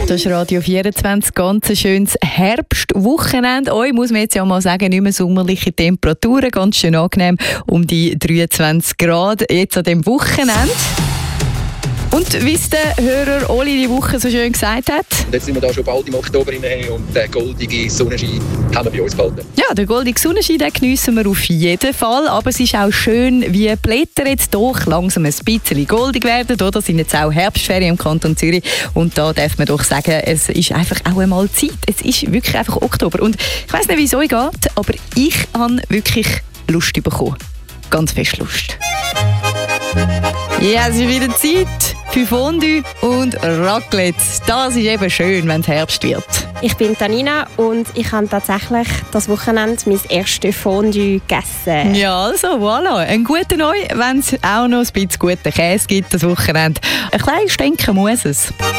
Das ist Radio 24, ganz ein schönes Herbstwochenende. Euch muss man jetzt ja mal sagen, nicht mehr sommerliche Temperaturen, ganz schön angenehm, um die 23 Grad jetzt an diesem Wochenende. Und wie es der Hörer Oli die Woche so schön gesagt hat. Und jetzt sind wir da schon bald im Oktober rein und den goldigen Sonnenschein haben wir bei uns behalten. Ja, den goldigen Sonnenschein den geniessen wir auf jeden Fall. Aber es ist auch schön, wie die Blätter jetzt doch langsam ein bisschen goldig werden. Oder sind jetzt auch Herbstferien im Kanton Zürich. Und da darf man doch sagen, es ist einfach auch einmal Zeit. Es ist wirklich einfach Oktober. Und ich weiss nicht, wie es euch geht, aber ich habe wirklich Lust bekommen. Ganz fest Lust. Ja, es ist wieder Zeit für Fondue und Raclette. Das ist eben schön, wenn es Herbst wird. Ich bin Tanina und ich habe tatsächlich das Wochenende mein erstes Fondue gegessen. Ja, also, voilà. Ein guter Neu, wenn es auch noch ein bisschen guten Käse gibt, das Wochenende. Ein kleines Denken muss es.